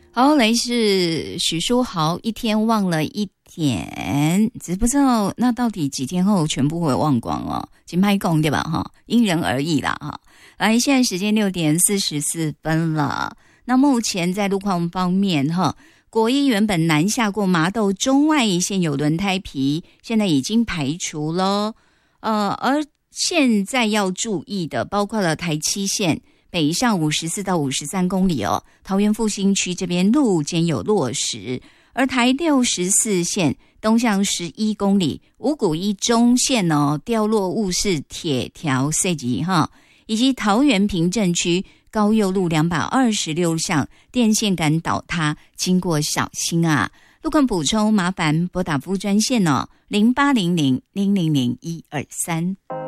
好，来是许书豪，一天忘了一点，只不知道那到底几天后全部会忘光了，金拍供对吧？哈，因人而异啦哈。来，现在时间6:44了。那目前在路况方面哈，国一原本南下过麻豆中外一线有轮胎皮，现在已经排除了。而现在要注意的包括了台七线北上54到53公里哦，桃园复兴区这边路间有落石，而台64线东向11公里，五股一中线哦掉落物是铁条设计哈，以及桃园平镇区高佑路226巷电线杆倒塌，经过小心啊。路况补充麻烦拨打服务专线哦，0800-000-123。